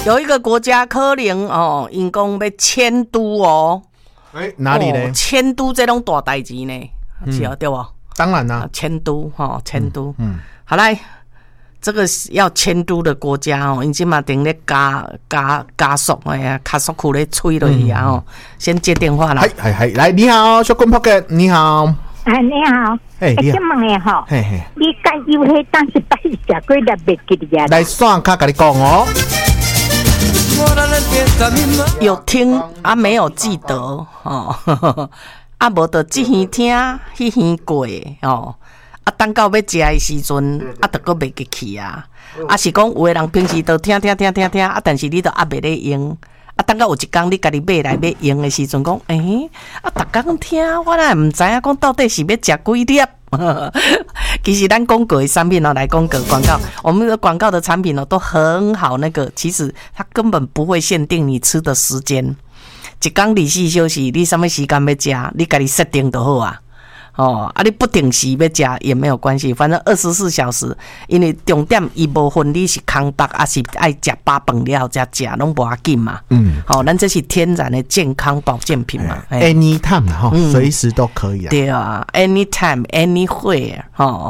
有一个国家可能哦，因讲要迁都哦。 哪里呢？ 迁都这种大代志呢，是啊，对不？ 当然啦， 迁都哈，迁都。好来，这个要迁都的国家哦，因即嘛正咧加速，哎呀，加速库咧吹落去啊哦。先接电话啦。 系，来，你好，小滚扑嘅，你好。 你好。你好。请问嘅吼，你介有迄当时摆食过粒袂记哩啊？ 来，线卡甲你讲哦。 有听啊，没有记得哦。啊，无就这耳听，迄耳过哦。啊，等到要食的时阵，啊，就搁袂记去啊。啊，是讲有的人平时都听，啊，但是你都还袂咧用。啊，等到有一天你家己买来要用的时阵，讲啊，逐工听，我哪会唔知影讲到底是要食几粒？其实咱广告的产品来广告，我们的广告的产品都很好。那个其实它根本不会限定你吃的时间，一天24小时，你什么时间要吃，你家己设定就好啊。你不定时要吃也没有关系，反正24小时，因为重点伊无分你是空腹还是爱吃饱饭了才吃，拢无要紧嘛。咱这是天然的健康保健品嘛。 Anytime 哈，随时都可以啊。 对啊 ，anytime anywhere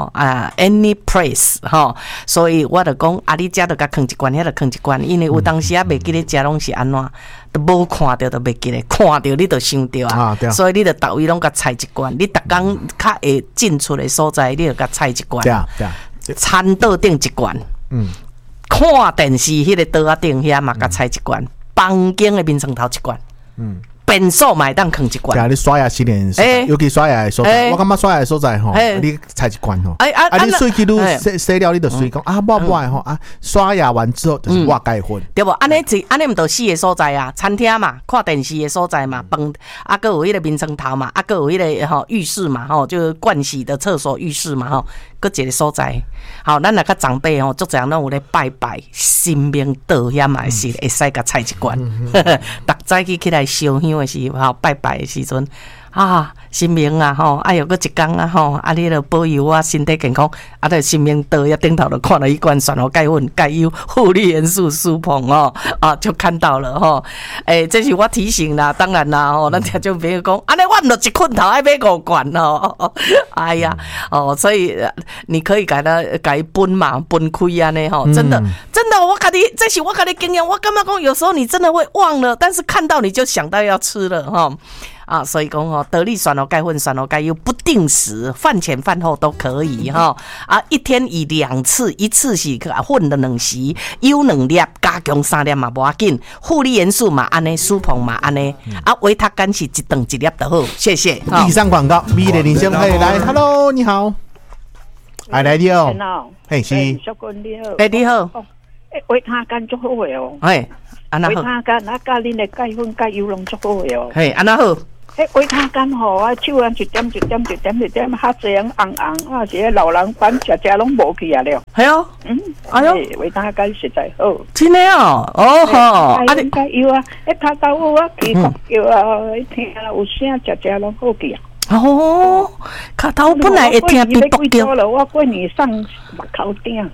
any place 所以我就讲你食就甲放一罐，遐就放一罐，因为有当时袂记咧食拢是安怎。都无看到都袂记咧，看到你就想到啊，所以你就逐位拢甲采一罐，你逐工较会进出的所在，你就甲采一罐，餐桌顶一罐，看电视迄个桌仔顶遐嘛甲采一罐，房间的面床头一罐，便所买当放一罐。 你刷牙洗脸，尤其刷牙的所在，我感觉刷牙的所在吼，你采一罐吼。你水去愈洗了，你就水讲啊，不吼啊，刷牙完之后就是我该分， 对不？安尼毋就4个所在啊，餐厅嘛，看电视的所在嘛，饭啊，搁有迄个面床头嘛，啊，搁有迄个浴室嘛，就是盥洗的厕所浴室嘛，搁一个所在。好，咱若甲长辈足侪人拢有咧拜拜，神明道遐嘛是会使甲采一罐，逐早起来烧香。是拜拜的时阵啊，神明啊有个一天啊你就保佑我身体健康，就神明道呀顶头就看到一罐酸碱粉钙优护理元素舒膨就看到了这是我提醒啦，当然啦咱听众朋友讲，安尼我唔就一困头爱买5罐哎呀所以你可以给他分嘛，分开安尼真的我跟你这是我跟你经验，我感觉讲有时候你真的会忘了，但是看到你就想到要吃了所以讲得力酸钙粉、酸钙优不定时，饭前饭后都可以一天以2次，一次是混的2时，优2粒，加强3粒嘛无要紧，护理元素嘛安尼，舒膨嘛安尼，维他干是一顿1粒就好，谢谢。 以上广告，美丽人生来 ，Hello， 你好，来你好，是， 小哥你好， 你好。 维他干足好诶安那好。 维他干加恁诶钙粉、钙油拢足好诶安那好。 维他干手一点，较济人红是老人板食拢无去啊了。 系啊， 维他干实在好。 真诶钙粉、钙油头头奇怪听有声食拢好去啊。 脚头本来会听比卜叫了，我过年上目口顶。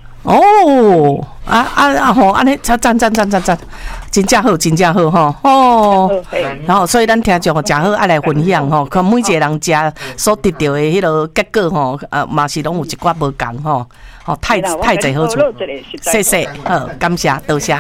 安尼赞，真正好然后所以咱听众诚好爱来分享看每一个人食所得到的迄个结果嘛是拢有一寡无共太侪好处，谢谢感谢多谢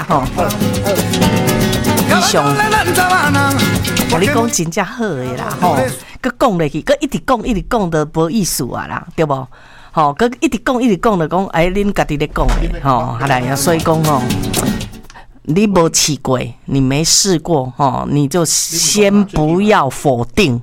以上我你讲真正好的啦佮讲落去，佮一直讲都无意思啊啦，对无？佮一直讲就讲，恁家己咧讲的来呀，所以讲你没吃过，你没试过你就先不要否定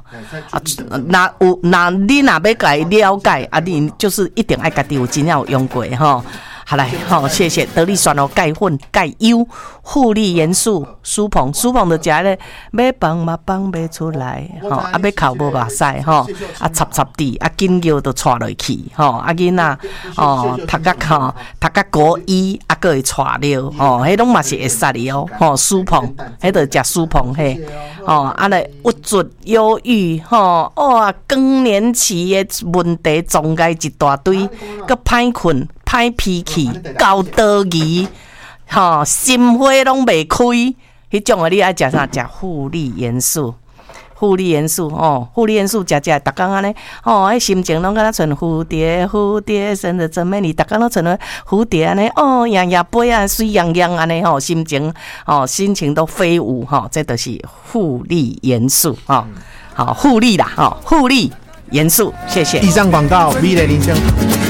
你若要改了解你就是一定爱家己有真正有用过好来谢谢得力酸钙粉、钙优护理元素舒膨的食咧，要放嘛放不出来要哭无目屎插地紧叫就带落去囡仔读甲国一佫会带了迄拢嘛是会使的舒膨，迄就食舒膨嘿来郁卒、忧郁更年期的问题总该一大堆，佫歹困。歹脾气、高德义， 心花拢未开，迄种的你爱食啥？食富丽元素。富丽元素富丽元素食，逐工安尼迄心情拢敢若像蝴蝶，蝴蝶生得真美丽，逐工拢像蝴蝶安尼扬扬飞啊，水洋洋安尼心情心情都飞舞这就是富丽元素好富丽啦富丽元素，谢谢。 以上广告，美丽人生。